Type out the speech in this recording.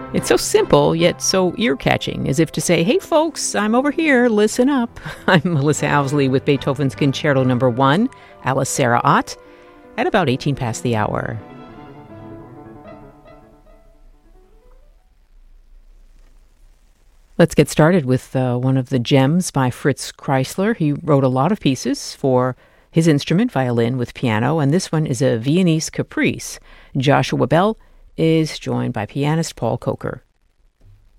It's so simple, yet so ear-catching, as if to say, hey folks, I'm over here, listen up. I'm Melissa Owsley with Beethoven's Concerto No. 1, Alice Sarah Ott, at about 18 past the hour. Let's get started with one of the gems by Fritz Kreisler. He wrote a lot of pieces for his instrument, violin with piano, and this one is a Viennese caprice. Joshua Bell is joined by pianist Paul Coker.